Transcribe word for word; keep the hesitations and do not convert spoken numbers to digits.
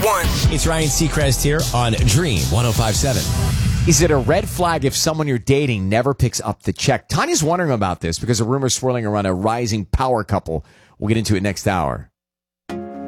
one. It's Ryan Seacrest here on Dream one oh five point seven. Is it a red flag if someone you're dating never picks up the check? Tanya's wondering about this because a rumor swirling around a rising power couple. We'll get into it next hour.